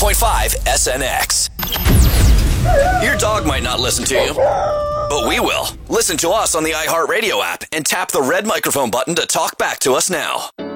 101.5 SNX. Your dog might not listen to you, but we will. Listen to us on the iHeartRadio app and tap the red microphone button to talk back to us now.